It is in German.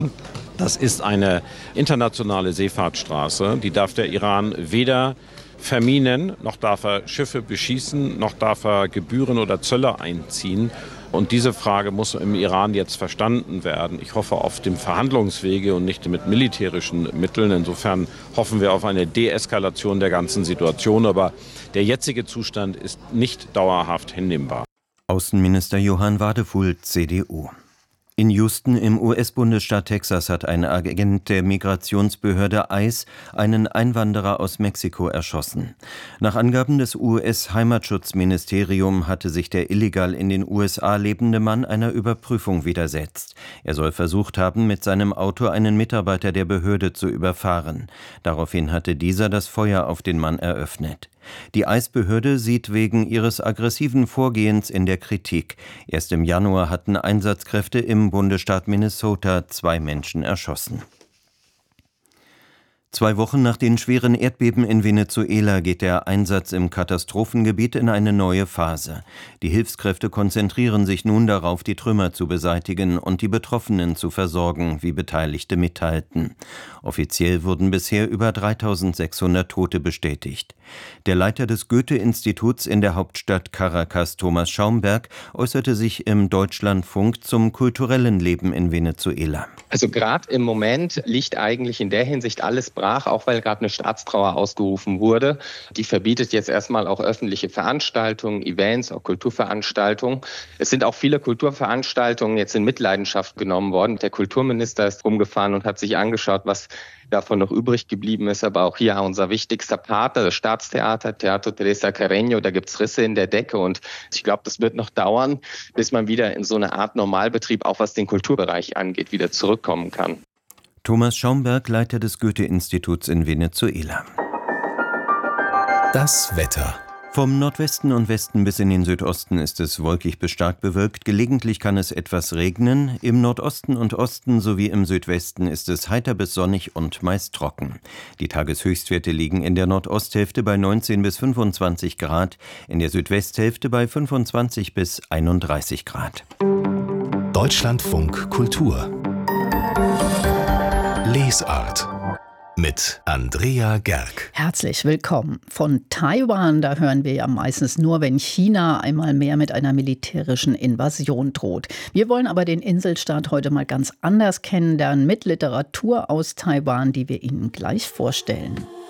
Das ist eine internationale Seefahrtsstraße. Die darf der Iran weder verminen, noch darf er Schiffe beschießen, noch darf er Gebühren oder Zölle einziehen. Und diese Frage muss im Iran jetzt verstanden werden. Ich hoffe auf dem Verhandlungswege und nicht mit militärischen Mitteln. Insofern hoffen wir auf eine Deeskalation der ganzen Situation. Aber der jetzige Zustand ist nicht dauerhaft hinnehmbar. Außenminister Johann Wadefuhl, CDU. In Houston im US-Bundesstaat Texas hat ein Agent der Migrationsbehörde ICE einen Einwanderer aus Mexiko erschossen. Nach Angaben des US-Heimatschutzministeriums hatte sich der illegal in den USA lebende Mann einer Überprüfung widersetzt. Er soll versucht haben, mit seinem Auto einen Mitarbeiter der Behörde zu überfahren. Daraufhin hatte dieser das Feuer auf den Mann eröffnet. Die ICE-Behörde sieht wegen ihres aggressiven Vorgehens in der Kritik. Erst im Januar hatten Einsatzkräfte im Bundesstaat Minnesota 2 Menschen erschossen. 2 Wochen nach den schweren Erdbeben in Venezuela geht der Einsatz im Katastrophengebiet in eine neue Phase. Die Hilfskräfte konzentrieren sich nun darauf, die Trümmer zu beseitigen und die Betroffenen zu versorgen, wie Beteiligte mitteilten. Offiziell wurden bisher über 3.600 Tote bestätigt. Der Leiter des Goethe-Instituts in der Hauptstadt Caracas, Thomas Schaumberg, äußerte sich im Deutschlandfunk zum kulturellen Leben in Venezuela. Also gerade im Moment liegt eigentlich in der Hinsicht alles brach, auch weil gerade eine Staatstrauer ausgerufen wurde. Die verbietet jetzt erstmal auch öffentliche Veranstaltungen, Events, auch Kulturveranstaltungen. Es sind auch viele Kulturveranstaltungen jetzt in Mitleidenschaft genommen worden. Der Kulturminister ist rumgefahren und hat sich angeschaut, was davon noch übrig geblieben ist. Aber auch hier unser wichtigster Partner, das Staatstheater, Teatro Teresa Carreño, da gibt's Risse in der Decke. Und ich glaube, das wird noch dauern, bis man wieder in so eine Art Normalbetrieb, auch was den Kulturbereich angeht, wieder zurückkommen kann. Thomas Schaumberg, Leiter des Goethe-Instituts in Venezuela. Das Wetter. Vom Nordwesten und Westen bis in den Südosten ist es wolkig bis stark bewölkt. Gelegentlich kann es etwas regnen. Im Nordosten und Osten sowie im Südwesten ist es heiter bis sonnig und meist trocken. Die Tageshöchstwerte liegen in der Nordosthälfte bei 19 bis 25 Grad, in der Südwesthälfte bei 25 bis 31 Grad. Deutschlandfunk Kultur. Lesart. Mit Andrea Gerg. Herzlich willkommen. Von Taiwan, da hören wir ja meistens nur, wenn China einmal mehr mit einer militärischen Invasion droht. Wir wollen aber den Inselstaat heute mal ganz anders kennenlernen mit Literatur aus Taiwan, die wir Ihnen gleich vorstellen.